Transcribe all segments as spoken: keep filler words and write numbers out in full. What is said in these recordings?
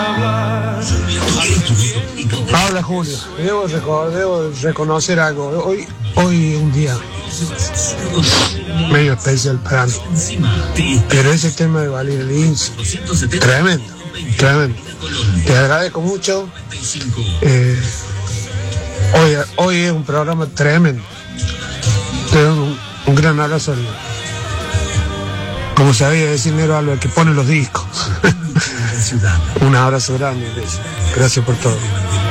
Habla Julio, debo, recordar, debo reconocer algo. Hoy, hoy es un día medio especial para mí. Pero ese tema de Valeria Lins, tremendo, tremendo. Te agradezco mucho. Eh, hoy, hoy es un programa tremendo. Te doy un, un gran abrazo. Como sabía decir Nero Álvarez, que pone los discos. Un abrazo grande. Gracias por todo.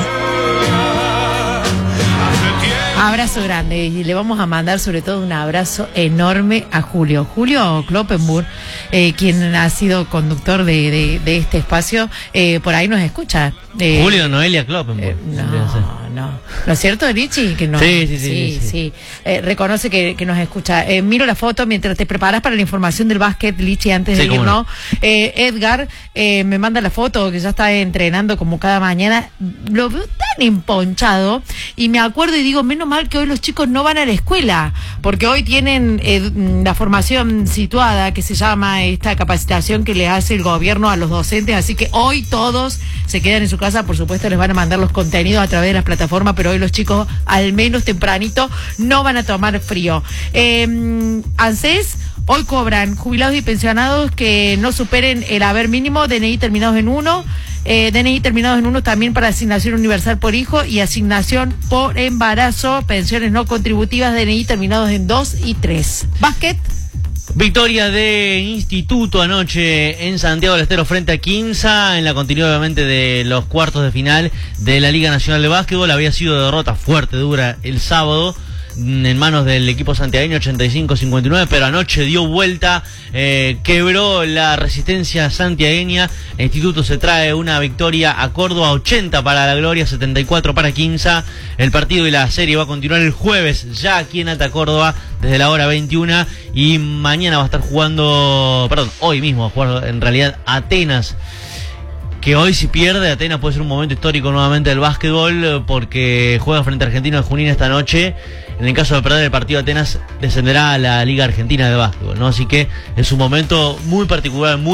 Abrazo grande, y le vamos a mandar sobre todo un abrazo enorme a Julio. Julio Kloppenburg, eh, quien ha sido conductor de, de, de este espacio, eh, por ahí nos escucha. Eh, Julio Noelia Kloppenburg. Eh, no, no. ¿No es cierto, Richie? Que no, sí, sí, sí. Sí, sí, sí. sí. Eh, reconoce que, que nos escucha. Eh, miro la foto mientras te preparas para la información del básquet, Lichi, antes sí, de irnos. No. Eh, Edgar eh, me manda la foto, que ya está entrenando como cada mañana. Lo veo tan emponchado y me acuerdo y digo, menos mal que hoy los chicos no van a la escuela, porque hoy tienen eh, la formación situada, que se llama esta capacitación que le hace el gobierno a los docentes, así que hoy todos se quedan en su casa. Por supuesto les van a mandar los contenidos a través de las plataformas, pero hoy los chicos al menos tempranito no van a tomar frío. eh, ANSES hoy cobran jubilados y pensionados que no superen el haber mínimo, D N I terminados en uno, eh, D N I terminados en uno también para asignación universal por hijo y asignación por embarazo, pensiones no contributivas, D N I terminados en dos y tres. Básquet. Victoria de Instituto anoche en Santiago del Estero frente a Quimsa, en la continuidad obviamente de los cuartos de final de la Liga Nacional de Básquetbol. Había sido derrota fuerte, dura el sábado en manos del equipo santiagueño, ochenta y cinco a cincuenta y nueve, pero anoche dio vuelta, eh, quebró la resistencia santiagueña. El Instituto se trae una victoria a Córdoba, ochenta para la Gloria, setenta y cuatro para Quimsa. El partido y la serie va a continuar el jueves, ya aquí en Alta Córdoba, desde la hora veintiuna, y mañana va a estar jugando, perdón, hoy mismo va a jugar en realidad Atenas, que hoy si pierde Atenas puede ser un momento histórico nuevamente del básquetbol, porque juega frente a Argentino de Junín esta noche. En el caso de perder el partido, Atenas descenderá a la Liga Argentina de Básquetbol, ¿no? Así que es un momento muy particular, muy